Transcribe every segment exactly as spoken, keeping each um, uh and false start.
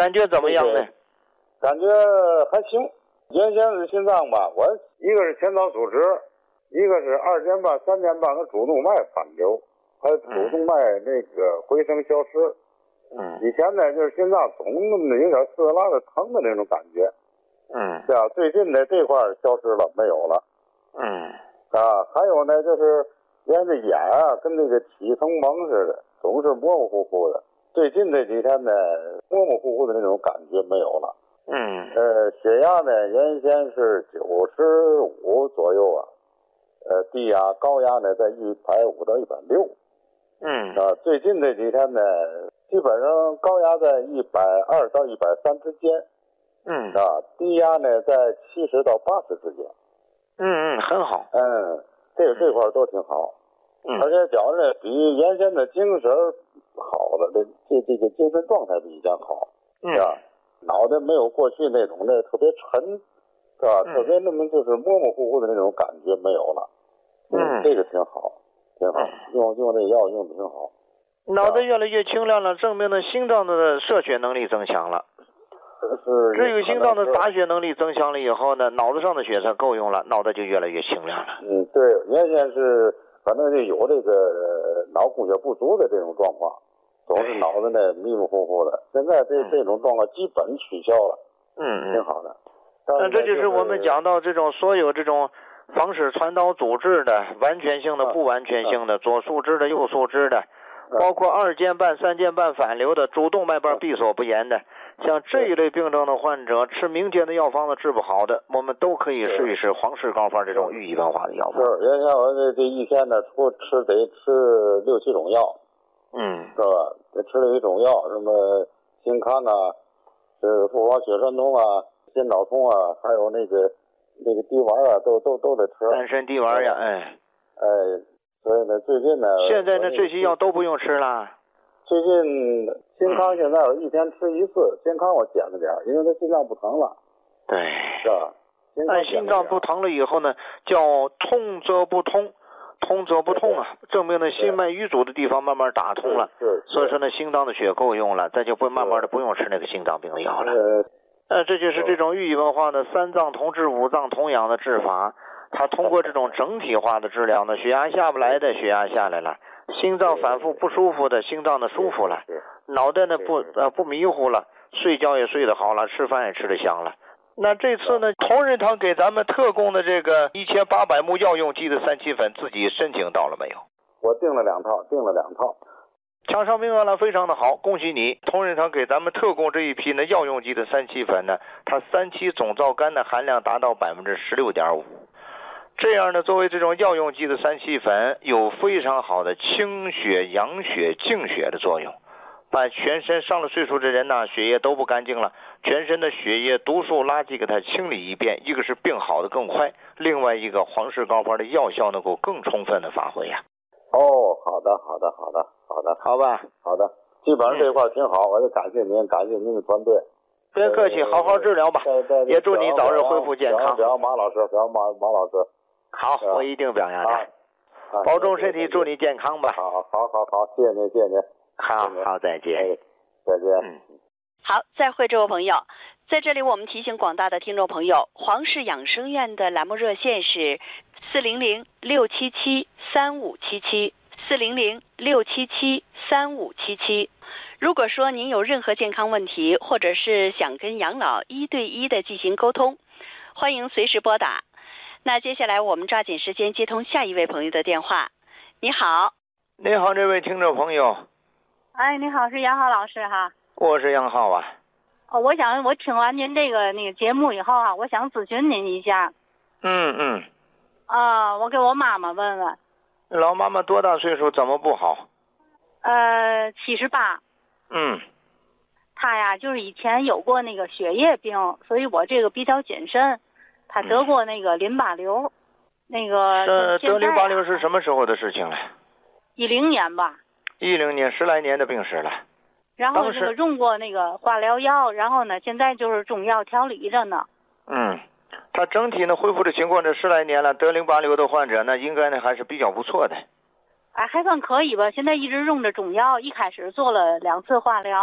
感觉怎么样呢？ 感觉还行。原先是心脏吧，我一个是前导阻滞，一个是二尖瓣、三尖瓣和主动脉反流，还有主动脉那个回声消失。 嗯， 以前呢就是心脏总那么有点刺拉的疼的那种感觉。 嗯， 对啊，最近呢这块消失了，没有了。 嗯， 啊，还有呢就是连着眼啊跟那个起层蒙似的，总是模模糊糊的。最近这几天呢，模模糊糊的那种感觉没有了。 嗯， 呃，血压呢，原先是九十五左右啊，呃，低压、高压呢在一百五到一百六。 嗯， 啊，最近这几天呢，基本上高压在一百二到一百三之间。 嗯， 啊，低压呢在七十到八十之间。 嗯嗯，很好。 嗯，这个这块都挺好。 嗯， 而且觉着比原先的精神好了，这这这个精神状态比以前好， 嗯， 是吧？脑袋没有过去那种的特别沉，是吧？ 嗯、 特别那么就是模模糊糊的那种感觉没有了。 嗯， 这个挺好，挺好， 嗯、 用用这药用的挺好。 脑袋越来越清亮了，证明了心脏的摄血能力增强了。 是。 只有心脏的打血能力增强了以后呢，脑子上的血才够用了，脑袋就越来越清亮了。 嗯，对，原先是反正就有这个脑供血不足的这种状况。总是脑子呢迷迷糊糊的，现在这、嗯、这种状况基本取消了， 嗯嗯， 挺好的。 那这就是我们讲到这种所有这种房室传导阻滞的、完全性的、不完全性的、左束支的、右束支的，包括二尖瓣、三尖瓣反流的、主动脉瓣闭锁不严的，像这一类病症的患者，吃民间的药方子治不好的，我们都可以试一试黄氏高方这种寓意文化的药方。 是，原先我这这一天呢，除吃得吃六七种药。 嗯， 是吧？得吃了一种药，什么心康啊，是复方血栓通啊，心脑通啊，还有那个那个滴丸啊，都都都得吃。 丹参滴丸呀，哎， 哎，所以呢，最近呢， 现在呢这些药都不用吃了。 最近心康现在我一天吃一次，心康我减了点，因为他心脏不疼了。 对， 是吧？ 但心脏不疼了以后呢，叫痛则不通。通则不痛啊，证明呢心脉瘀阻的地方慢慢打通了，所以说呢心脏的血够用了，咱就不慢慢的不用吃那个心脏病的药了。呃，这就是这种寓意文化的三脏同治、五脏同养的治法，它通过这种整体化的治疗呢，血压下不来的血压下来了，心脏反复不舒服的心脏的舒服了，脑袋呢不呃不迷糊了，睡觉也睡得好了，吃饭也吃得香了。那这次呢，同仁堂给咱们特供的这个一千八百目药用机的三七粉，自己申请到了没有？ 我订了两套，订了两套。 抢上名额了，非常的好，恭喜你！同仁堂给咱们特供这一批呢药用机的三七粉呢，它三七总皂苷的含量达到百分之十六点五，这样呢，作为这种药用机的三七粉，有非常好的清血、养血、净血的作用。把全身上了岁数的人呢，血液都不干净了，全身的血液毒素垃圾给它清理一遍，一个是病好的更快，另外一个黄氏高方的药效能够更充分的发挥呀、 啊。哦，好的，好的，好的，好的， 好吧， 好的，基本上这块挺好，嗯、我就感谢您，感谢您的团队。 别客气，好好治疗吧，也祝你早日恢复健康。 表扬马老师，表扬马马老师。 好，我一定表扬他。啊、保重身体，祝你健康吧。 好，好，好，好，谢谢您，谢谢您。 好好，再见。 哎，再见。 嗯， 好，再会，这位朋友，在这里我们提醒广大的听众朋友，黄氏养生院的栏目热线是四零零六七七三五七七，四零零六七七三五七七。如果说您有任何健康问题，或者是想跟杨老一对一的进行沟通，欢迎随时拨打。那接下来我们抓紧时间接通下一位朋友的电话。你好。 你好，这位听众朋友。 哎，你好，是杨浩老师哈。 我是杨浩啊。 哦，我想我听完您这个那个节目以后啊，我想咨询您一下。 嗯嗯。 啊，我给我妈妈问问。 老妈妈多大岁数？怎么不好？ 呃，七十八。 嗯。 她呀，就是以前有过那个血液病，所以我这个比较谨慎。她得过那个淋巴瘤，嗯、那个。 这得淋巴瘤是什么时候的事情了？ 一零年吧。 一零年，十来年的病史了。 然后那个用过那个化疗药，然后呢，现在就是中药调理着呢。 嗯，他整体呢恢复的情况，这十来年了，得淋巴瘤的患者呢，应该呢还是比较不错的。 哎，还算可以吧。现在一直用着中药，一开始做了两次化疗，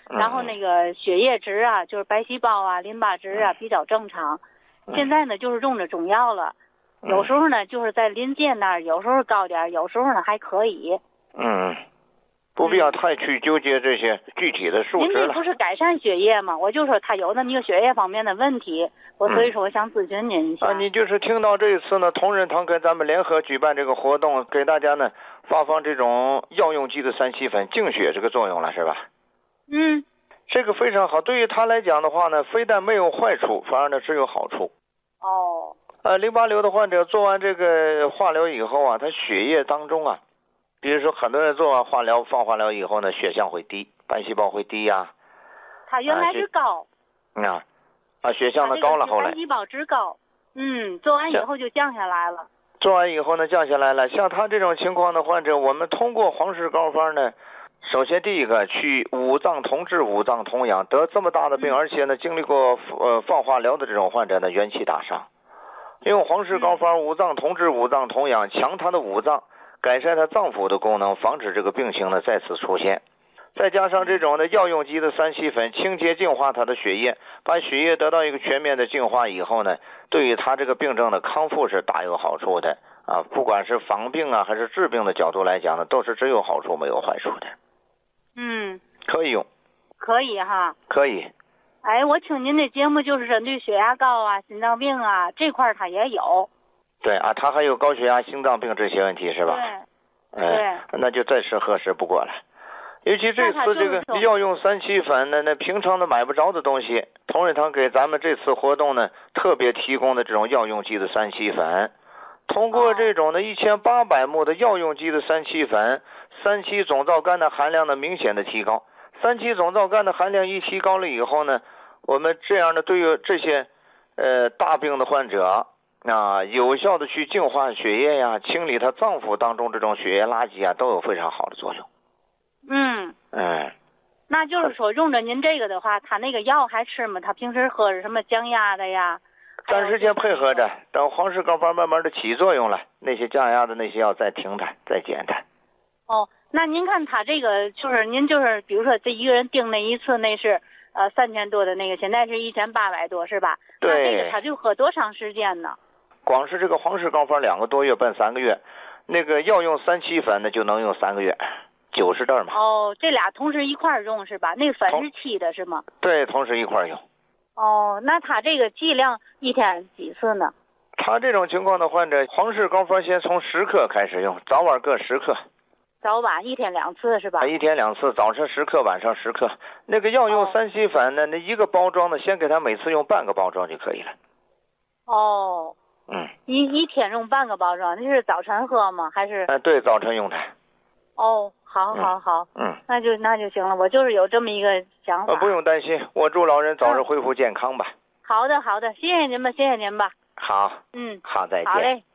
然后那个血液值啊，就是白细胞啊、淋巴值啊比较正常。现在呢，就是用着中药了，有时候呢就是在临界那儿，有时候高点，有时候呢还可以。 嗯，不必要太去纠结这些具体的数值了。 您这不是改善血液吗？我就说他有那么一个血液方面的问题，我所以说我想咨询您一下。 啊，你就是听到这一次呢，同仁堂跟咱们联合举办这个活动，给大家呢发放这种药用级的三七粉净血这个作用了，是吧？ 嗯， 这个非常好，对于他来讲的话呢，非但没有坏处，反而呢只有好处。 哦。 呃，淋巴瘤的患者做完这个化疗以后啊，他血液当中啊，比如说很多人做完化疗放化疗以后呢，血象会低，白细胞会低呀、啊。 他原来是高。 啊，啊，血象呢高了，后来。 白细胞值高。嗯，做完以后就降下来了。 做完以后呢，降下来了。像他这种情况的患者，我们通过黄氏膏方呢，首先第一个去五脏同治、五脏同养，得这么大的病， 嗯、 而且呢经历过呃放化疗的这种患者呢，元气大伤。用黄氏膏方五脏同治、五脏同养，强他的五脏，改善他脏腑的功能，防止这个病情呢再次出现。再加上这种的药用级的三七粉，清洁净化他的血液，把血液得到一个全面的净化以后呢，对于他这个病症的康复是大有好处的啊！不管是防病啊还是治病的角度来讲呢，都是只有好处没有坏处的。 嗯， 可以用。 可以哈。 可以。 哎，我听您的节目就是针对血压高啊、心脏病啊这块他也有。 对啊，他还有高血压、心脏病这些问题是吧？ 对。对。 哎，那就再适合适不过了。尤其这次这个药用三七粉呢，那平常的买不着的东西，同仁堂给咱们这次活动呢特别提供的这种药用级的三七粉，通过这种的一千八百目的药用级的三七粉，三七总皂苷的含量呢明显的提高。三七总皂苷的含量一提高了以后呢，我们这样的对于这些呃大病的患者啊，有效的去净化血液呀，清理他脏腑当中这种血液垃圾啊，都有非常好的作用。 嗯， 嗯， 那就是说用着您这个的话，他那个药还吃吗？他平时喝着什么降压的呀？ 暂时先配合着，等黄氏膏方慢慢的起作用了，那些降压的那些药再停它，再减它。 哦，那您看他这个就是您就是比如说这一个人订那一次那是呃三千多的那个，现在是一千八百多是吧？ 对。 那这个他就喝多长时间呢？ 光是这个黄氏膏方两个多月奔三个月，那个要用三七粉呢就能用三个月。九十袋嘛。 哦，这俩同时一块用是吧？那个粉是七的是吗？ 对，同时一块用。 哦，那他这个剂量一天几次呢？ 他这种情况的患者，黄氏膏方先从十克开始用，早晚各十克。 早晚一天两次是吧？ 一天两次，早晨十克，晚上十克。那个要用三七粉呢，那一个包装呢，先给他每次用半个包装就可以了。 哦。 嗯。 一一天用半个包装，那是早晨喝吗？还是？ 嗯，对，早晨用它。 哦，好，好，好， 嗯， 那就那就行了。我就是有这么一个想法。 呃，不用担心，我祝老人早日恢复健康吧。 嗯、好的，好的，谢谢您吧，谢谢您吧。 好， 嗯， 好，再见。 好嘞。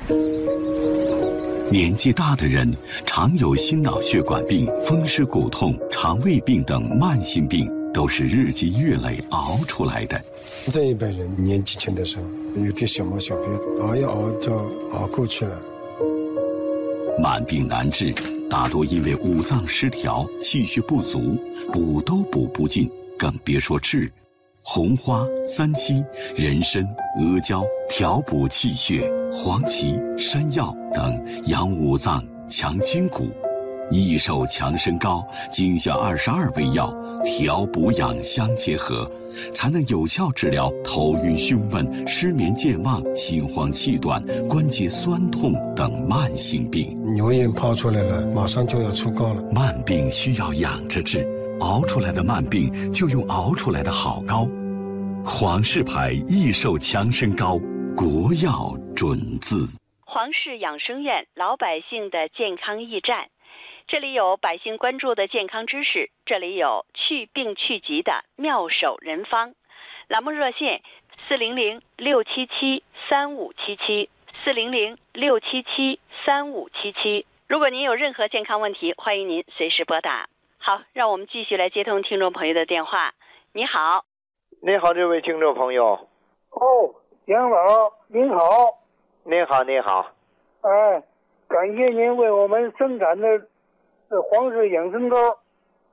年纪大的人常有心脑血管病、风湿骨痛、肠胃病等慢性病，都是日积月累熬出来的。 这一辈人年纪轻的时候有点小毛小病，熬一熬就熬过去了。 慢病难治，大多因为五脏失调、气血不足，补都补不尽，更别说治。红花、三七、人参、阿胶调补气血，黄芪、山药等养五脏、强筋骨。益寿强身膏精选二十二味药，调补养相结合，才能有效治疗头晕胸闷、失眠健忘、心慌气短、关节酸痛等慢性病。 牛眼泡出来了，马上就要出膏了。 慢病需要养着治，熬出来的慢病就用熬出来的好膏。黄氏牌益寿强身膏，国药准字。 黄氏养生院，老百姓的健康驿站。这里有百姓关注的健康知识，这里有去病去疾的妙手人方。栏目热线四零零六七七三五七七四零零六七七三五七七。如果您有任何健康问题，欢迎您随时拨打。好，让我们继续来接通听众朋友的电话。你好。 你好，这位听众朋友。 哦，杨老，您好。 您好，您好。 哎，感谢您为我们生产的。这黄氏养生膏，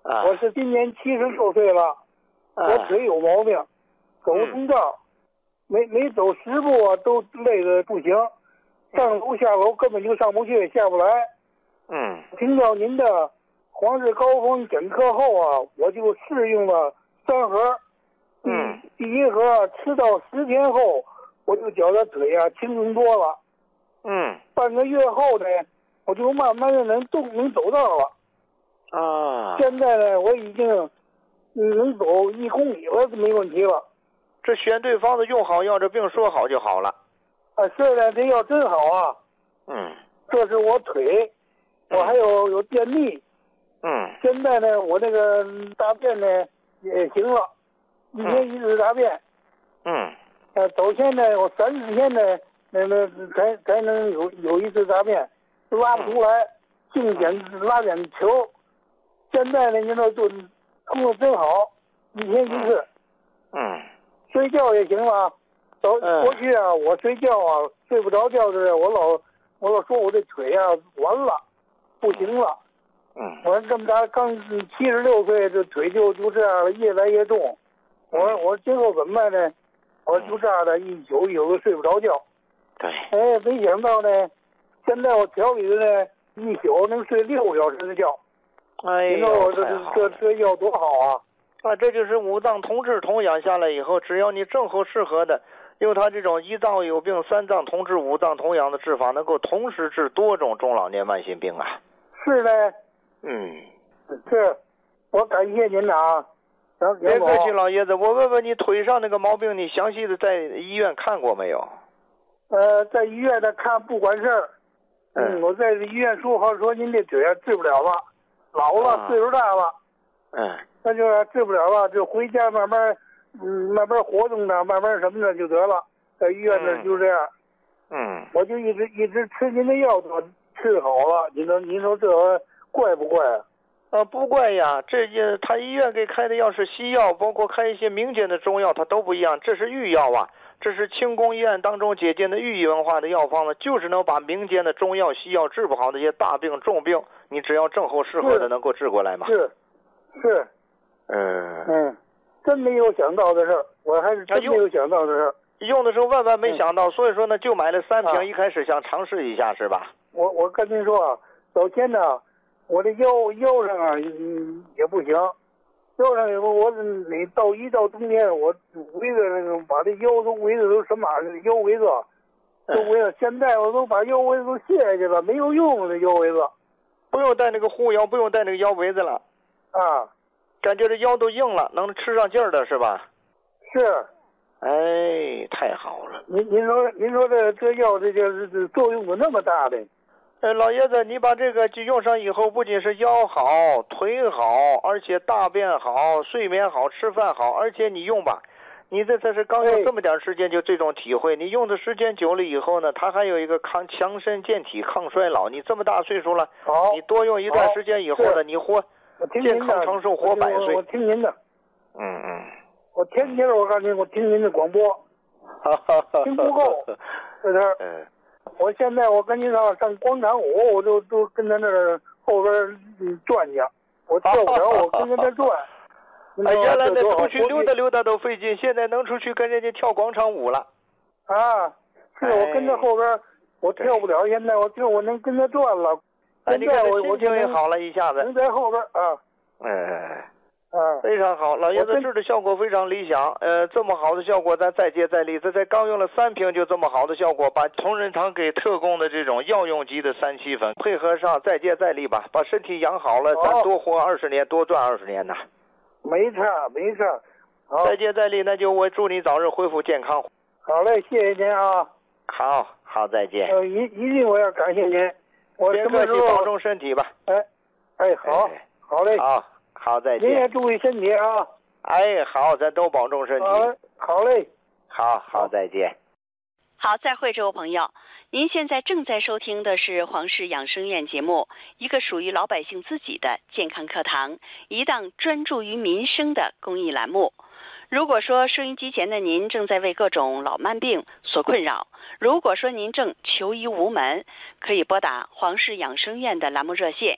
啊、 我是今年七十六岁了， 啊、 我腿有毛病，走不通道，嗯、每每走十步啊都累得不行，上楼下楼根本就上不去，下不来。 嗯， 听到您的黄氏高峰整课后啊，我就试用了三盒。 嗯， 第一盒吃到十天后，我就觉得腿啊轻松多了。 嗯， 半个月后呢，我就慢慢的能动能走道了。 啊， 现在呢，我已经能走一公里了，没问题了。 这选对方子用好药，这病说好就好了。 啊，是的，这药真好啊。 嗯， 这是我腿，我还有有便秘。 嗯， 现在呢，我那个大便呢也行了，一天一次大便。 嗯， 呃，早前呢，我三四天呢，那那才才能有有一次大便，拉不出来，净捡拉点球。现在呢，你说就通的真好，一天一次。 嗯， 睡觉也行了。早嗯过去啊，我睡觉啊，睡不着觉的，我老我老说我这腿啊完了，不行了。 嗯， 我这么大刚七十六岁，这腿就就这样了，越来越重。我我今后怎么办呢？我就这样的一宿一宿都睡不着觉。 对。 哎，没想到呢，现在我调理的呢，一宿能睡六个小时的觉。 哎呦， 你说我这这这这药多好啊！ 啊，这就是五脏同治同养下来以后，只要你正合适合的，用它这种一脏有病、三脏同治、五脏同养的治法，能够同时治多种中老年慢性病啊。 是的。 嗯， 是，我感谢您啊。 别客气，老爷子。我问问你，腿上那个毛病，你详细的在医院看过没有？ 呃，在医院呢看不管事儿。 嗯， 我在医院说好说您这腿啊治不了了，老了、啊、岁数大了。 嗯。 那就治不了了，就回家慢慢，嗯，慢慢活动着，慢慢什么的就得了。在医院呢就这样。 嗯。 我就一直一直吃您的药，都治好了。您说您说这怪不怪啊？ 啊，不怪呀，这些他医院给开的药是西药，包括开一些民间的中药，它都不一样。这是御药啊，这是清宫医院当中借鉴的寓意文化的药方子，就是能把民间的中药、西药治不好的一些大病、重病，你只要正合适合的能够治过来嘛。 是，是， 嗯嗯，真没有想到的事儿，我还是真没有想到的事儿。 用的时候万万没想到，嗯、所以说呢，就买了三瓶， 啊、 一开始想尝试一下，是吧？ 我我跟您说啊，早先呢。我这腰腰上啊，嗯，也不行，腰上以后我每到一到冬天，我围着那个把这腰都围着都什么腰围子，都围着。现在我都把腰围子都卸下去了，没有用的腰围子。 不用带那个护腰，不用带那个腰围子了。 啊， 感觉这腰都硬了，能吃上劲儿的是吧？ 是。 哎，太好了。 您您说您说这这药这这这作用有那么大的？ 呃，老爷子，你把这个就用上以后，不仅是腰好、腿好，而且大便好、睡眠好、吃饭好，而且你用吧，你这才是刚用这么点时间就这种体会。你用的时间久了以后呢，它还有一个抗强身健体、抗衰老。你这么大岁数了，你多用一段时间以后呢，你活健康长寿，活百岁。 我听您的。 嗯嗯。 我天天我告诉您，我听您的广播，听不够，这是。 嗯。 我现在我跟您说上广场舞，我都都跟在那儿后边转去，我跳不了，我跟着那转。 哎，原来那出去溜达溜达都费劲，现在能出去跟人家跳广场舞了。 啊，是我跟着后边，我跳不了，现在我就我能跟着转了。 哎，你看心情也好了一下子。 能在后边啊。 哎。 啊， 非常好，老爷子治的效果非常理想。呃，这么好的效果，咱再接再厉。这才刚用了三瓶就这么好的效果，把同仁堂给特供的这种药用级的三七粉配合上，再接再厉吧，把身体养好了，咱多活二十年，多赚二十年呐。 没错，没错。好， 再接再厉，那就我祝你早日恢复健康。 好嘞，谢谢您啊。 好好，再见。 呃，一一定我要感谢您。我别客气，保重身体吧。 哎，哎，好， 哎、 好嘞。 好。好，再见。 您也注意身体啊！ 哎，好，咱都保重身体。 好，好嘞。 好好，再见。 好，再会，这位朋友，您现在正在收听的是黄氏养生院节目，一个属于老百姓自己的健康课堂，一档专注于民生的公益栏目。如果说收音机前的您正在为各种老慢病所困扰，如果说您正求医无门，可以拨打黄氏养生院的栏目热线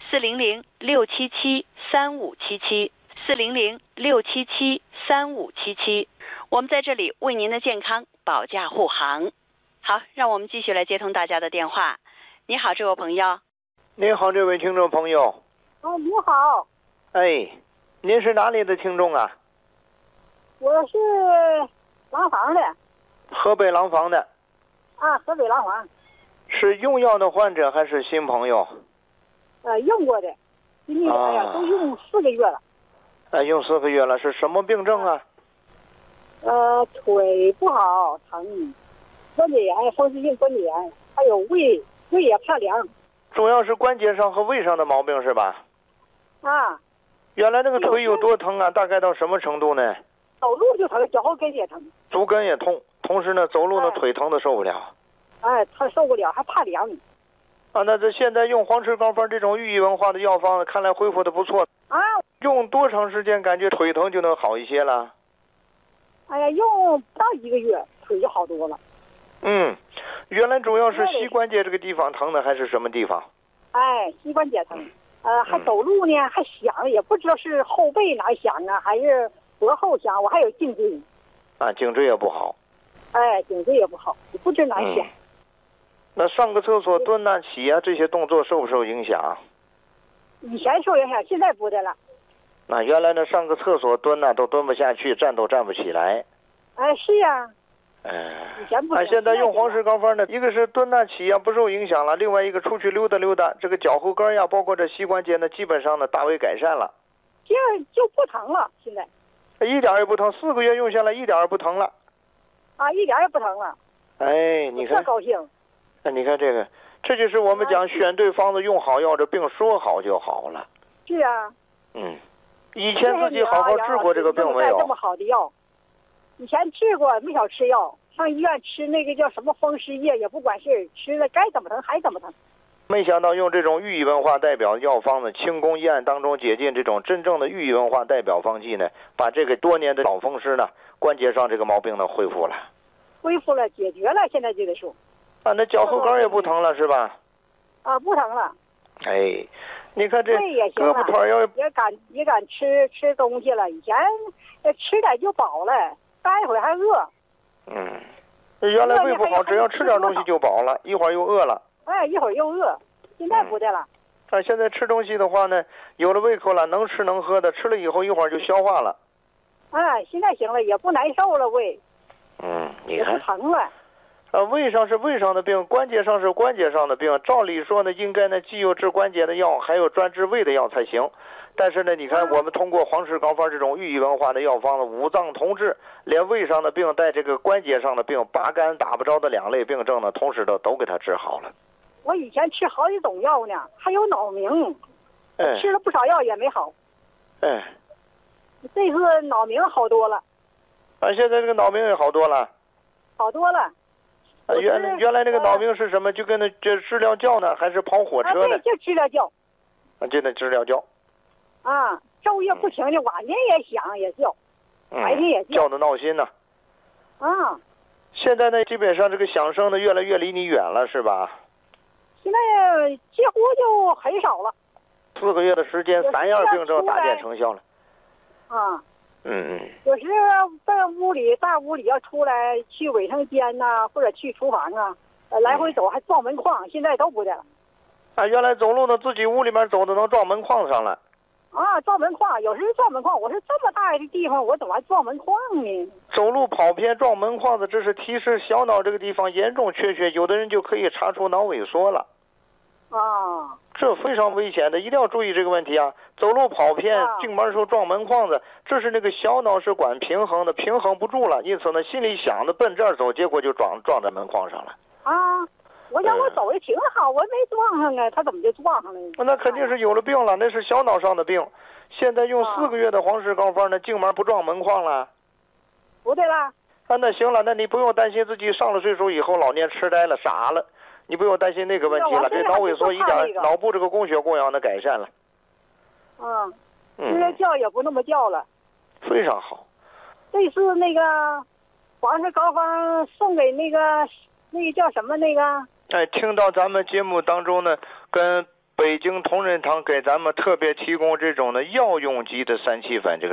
四零零六七七三五七七，四零零六七七三五七七。我们在这里为您的健康保驾护航。好，让我们继续来接通大家的电话。你好，这位朋友。 你好，这位听众朋友。 哦，你好。 哎，您是哪里的听众啊？ 我是廊坊的。 河北廊坊的。 啊，河北廊坊。 是用药的患者还是新朋友？ 呃，用过的，今年哎呀，都用四个月了。 哎，用四个月了，是什么病症啊？ 呃，腿不好疼，关节炎、风湿性关节炎，还有胃胃也怕凉。 主要是关节上和胃上的毛病是吧？ 啊。 原来那个腿有多疼啊？大概到什么程度呢？ 走路就疼，脚后跟也疼。 足跟也痛，同时呢，走路呢、哎、腿疼的受不了。 哎，他受不了，还怕凉。 啊，那这现在用黄池膏方这种寓意文化的药方子，看来恢复的不错。 啊。 用多长时间感觉腿疼就能好一些了？ 哎呀，用不到一个月，腿就好多了。 嗯，原来主要是膝关节这个地方疼的，还是什么地方？ 哎，膝关节疼，呃，还走路呢，还响，也不知道是后背哪响啊，还是脖后响，我还有颈椎。 啊，颈椎也不好。 哎，颈椎也不好，不知哪响。 嗯、那上个厕所、蹲啊、起啊这些动作受不受影响？ 以前受影响，现在不的了。 那原来呢，上个厕所蹲呐、啊、都蹲不下去，站都站不起来。 哎，是呀、啊。 哎， 以前不。 哎，现在用黄石膏方呢，一个是蹲呐起呀不受影响了，另外一个出去溜达溜达，这个脚后跟呀，包括这膝关节呢，基本上呢大为改善了。 这样就不疼了，现在。 一点也不疼，四个月用下来一点也不疼了。 啊，一点也不疼了。 哎，你看。 特高兴。 哎，你看这个，这就是我们讲选对方子，用好药，这病说好就好了。 是啊。 嗯。以前自己好好治过这个病没有？ 这么好的药，以前治过，没少吃药，上医院吃那个叫什么风湿液，也不管事，吃了该怎么疼还怎么疼。 没想到用这种寓意文化代表药方呢，清宫医案当中解禁这种真正的寓意文化代表方剂呢，把这个多年的老风湿呢，关节上这个毛病呢恢复了。 恢复了，解决了，现在就得说。 啊，那脚后跟也不疼了是吧？ 啊，不疼了。 哎。你看这胳膊腿要也敢也敢吃吃东西了，以前吃点就饱了，待会儿还饿。 嗯，原来胃不好，只要吃点东西就饱了，一会儿又饿了。 哎，一会儿又饿，现在不对了。 啊，现在吃东西的话呢，有了胃口了，能吃能喝的，吃了以后一会儿就消化了。 哎，现在行了，也不难受了胃。 嗯，你看。 也不疼了。 啊，胃上是胃上的病，关节上是关节上的病。照理说呢，应该呢既有治关节的药，还有专治胃的药才行。但是呢，你看我们通过黄石膏方这种寓意文化的药方子，五脏同治，连胃上的病带这个关节上的病，八竿打不着的两类病症呢，同时都都给他治好了。 我以前吃好几种药呢，还有脑鸣， 哎、 吃了不少药也没好。 哎， 这次脑鸣好多了。 啊，现在这个脑鸣也好多了。 好多了。 啊，原来原来那个脑鸣是什么？就跟那这治疗觉呢，还是跑火车呢？ 啊、对，就治疗觉。 啊，就那治疗觉。 啊，昼夜不停的，晚间也响也叫，白天也叫。 叫的闹心呢。 啊。 现在呢，基本上这个响声呢，越来越离你远了，是吧？ 现在几乎就很少了。 四个月的时间，三样病症大见成效了。 啊。 嗯嗯， 有时在屋里大屋里要出来去卫生间呐、啊，或者去厨房啊，呃，来回走还撞门框，现在都不的了。 啊，原来走路呢，自己屋里面走的能撞门框上了。 啊，撞门框，有时撞门框，我说这么大的地方，我怎么还撞门框呢？ 走路跑偏撞门框子，这是提示小脑这个地方严重缺血，有的人就可以查出脑萎缩了。 啊。 这非常危险的，一定要注意这个问题啊！走路跑偏，进门时候撞门框子，这是那个小脑是管平衡的，平衡不住了，因此呢，心里想的奔这儿走，结果就撞撞在门框上了。 啊，我想我走的挺好，我没撞上啊，他怎么就撞上了？ 那肯定是有了病了，那是小脑上的病。现在用四个月的黄石膏方呢，进门不撞门框了。 不对啦。 啊，那行了，那你不用担心自己上了岁数以后老年痴呆了、傻了。你不用担心那个问题了，这脑萎缩一点，脑部这个供血供氧的改善了。 嗯，现在叫也不那么叫了。 非常好。 这次那个黄石膏方送给那个那个叫什么那个？ 哎，听到咱们节目当中呢，跟北京同仁堂给咱们特别提供这种的药用级的三七粉，这个